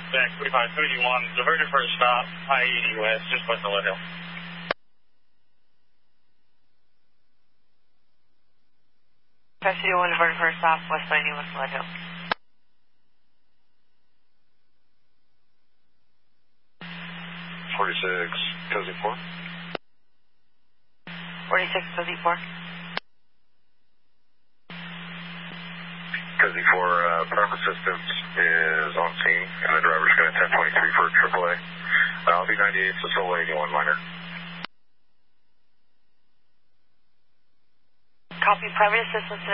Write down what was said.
back 4531, diverted for a stop, I-80 west, just west of Leadhill. Custody 1, diverted for a stop, west 90 west of Leadhill. Cozy 4. 46, Cozy 4. Cozy 4, prime assistance is on scene, and the driver's going to 1023 for AAA. I'll be 98, so solo 81 minor. Copy, private assistance